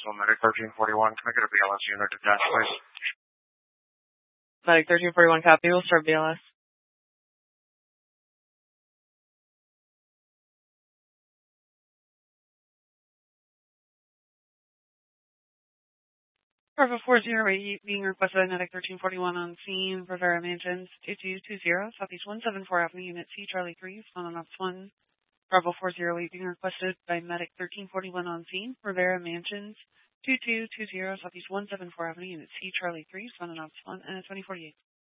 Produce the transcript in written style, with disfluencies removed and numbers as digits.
Roswell, Medic 1341. Can I get a BLS unit to desk, please? Medic 1341 copy. We'll start BLS. Bravo 408 being requested by Medic 1341 on scene. Rivera Mansions 2220 Southeast 174 Avenue, Unit C, Charlie 3, Respondent Ops 1. Bravo 408 being requested by Medic 1341 on scene. Rivera Mansions 2220 Southeast 174 Avenue, Unit C, Charlie 3, Respondent Ops 1, and 2048.